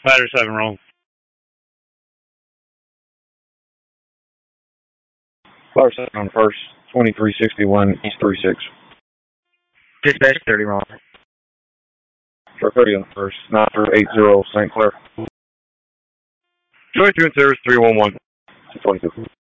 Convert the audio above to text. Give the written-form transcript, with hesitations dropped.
Ladder 7 wrong. Ladder 7 on first, 2361 East 36. Dispatch 30 wrong. For 30 on first, 9380 St. Clair. Joy 2 and service 311. 22.